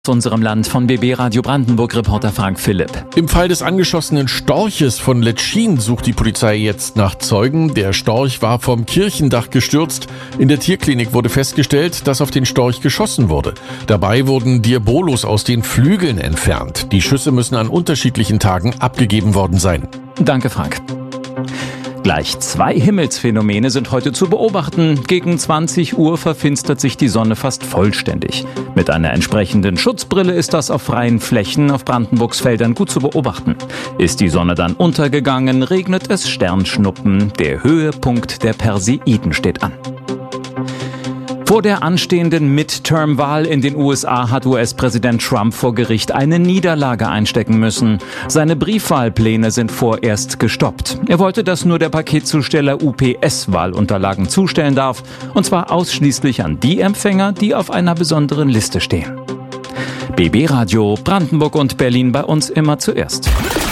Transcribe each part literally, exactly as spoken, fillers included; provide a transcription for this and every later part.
Aus unserem Land von B B Radio Brandenburg Reporter Frank Philipp. Im Fall des angeschossenen Storches von Letschin sucht die Polizei jetzt nach Zeugen. Der Storch war vom Kirchendach gestürzt. In der Tierklinik wurde festgestellt, dass auf den Storch geschossen wurde. Dabei wurden Diabolos aus den Flügeln entfernt. Die Schüsse müssen an unterschiedlichen Tagen abgegeben worden sein. Danke, Frank. Gleich zwei Himmelsphänomene sind heute zu beobachten. Gegen zwanzig Uhr verfinstert sich die Sonne fast vollständig. Mit einer entsprechenden Schutzbrille ist das auf freien Flächen auf Brandenburgs Feldern gut zu beobachten. Ist die Sonne dann untergegangen, regnet es Sternschnuppen. Der Höhepunkt der Perseiden steht an. Vor der anstehenden Midterm-Wahl in den U S A hat U S-Präsident Trump vor Gericht eine Niederlage einstecken müssen. Seine Briefwahlpläne sind vorerst gestoppt. Er wollte, dass nur der Paketzusteller U P S Wahlunterlagen zustellen darf, und zwar ausschließlich an die Empfänger, die auf einer besonderen Liste stehen. B B Radio Brandenburg und Berlin, bei uns immer zuerst.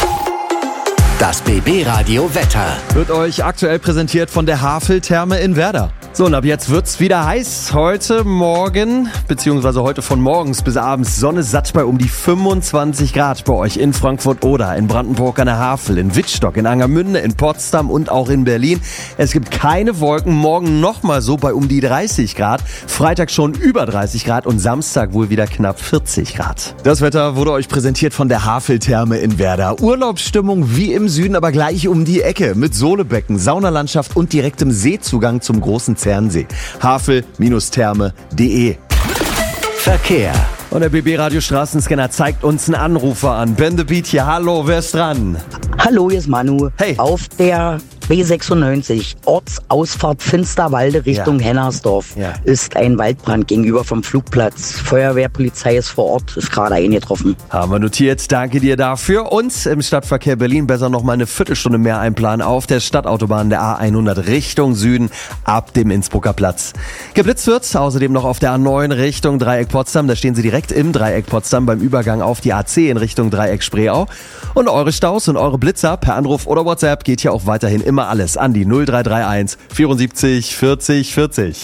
Das B B Radio Wetter wird euch aktuell präsentiert von der Havel-Therme in Werder. So, und ab jetzt wird's wieder heiß. Heute Morgen, beziehungsweise heute von morgens bis abends, Sonne satt bei um die fünfundzwanzig Grad bei euch in Frankfurt oder in Brandenburg an der Havel, in Wittstock, in Angermünde, in Potsdam und auch in Berlin. Es gibt keine Wolken, morgen nochmal so bei um die dreißig Grad, Freitag schon über dreißig Grad und Samstag wohl wieder knapp vierzig Grad. Das Wetter wurde euch präsentiert von der Havel-Therme in Werder. Urlaubsstimmung wie im Süden, aber gleich um die Ecke mit Sohlebecken, Saunalandschaft und direktem Seezugang zum großen Zernsee. havel-therme punkt de. Verkehr. Und der B B Radio Straßenscanner zeigt uns einen Anrufer an. Ben the Beat hier, hallo, wer ist dran? Hallo, hier ist Manu. Hey. Auf der B sechsundneunzig, Ortsausfahrt Finsterwalde Richtung Ja. Hennersdorf, Ja. ist ein Waldbrand gegenüber vom Flugplatz. Feuerwehr, Polizei ist vor Ort, ist gerade eingetroffen. Haben wir notiert, danke dir dafür. Und im Stadtverkehr Berlin besser noch mal eine Viertelstunde mehr einplanen auf der Stadtautobahn der A hundert Richtung Süden ab dem Innsbrucker Platz. Geblitzt wird's außerdem noch auf der A neun Richtung Dreieck Potsdam. Da stehen Sie direkt im Dreieck Potsdam beim Übergang auf die A zehn in Richtung Dreieck Spreeau. Und eure Staus und eure Blitzer per Anruf oder WhatsApp geht hier auch weiterhin immer alles an die null drei drei eins vierundsiebzig vierzig vierzig.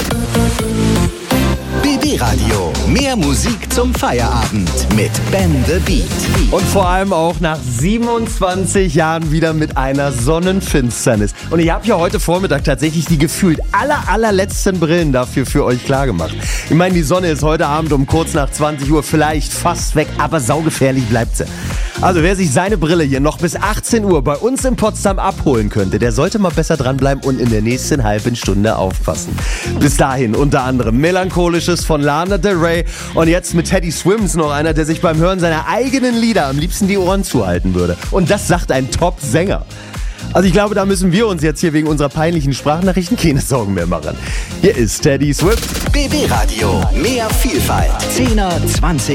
B B Radio. Mehr Musik zum Feierabend mit Ben the Beat. Und vor allem auch nach siebenundzwanzig Jahren wieder mit einer Sonnenfinsternis. Und ich habe hier heute Vormittag tatsächlich die gefühlt aller, allerletzten Brillen dafür für euch klargemacht. Ich meine, die Sonne ist heute Abend um kurz nach zwanzig Uhr vielleicht fast weg, aber saugefährlich bleibt sie. Also wer sich seine Brille hier noch bis achtzehn Uhr bei uns in Potsdam abholen könnte, der sollte mal besser dranbleiben und in der nächsten halben Stunde aufpassen. Bis dahin unter anderem Melancholisches von Lana Del Rey und jetzt mit Teddy Swims noch einer, der sich beim Hören seiner eigenen Lieder am liebsten die Ohren zuhalten würde. Und das sagt ein Top-Sänger. Also ich glaube, da müssen wir uns jetzt hier wegen unserer peinlichen Sprachnachrichten keine Sorgen mehr machen. Hier ist Teddy Swims. B B Radio. Mehr Vielfalt. zehner, zwanziger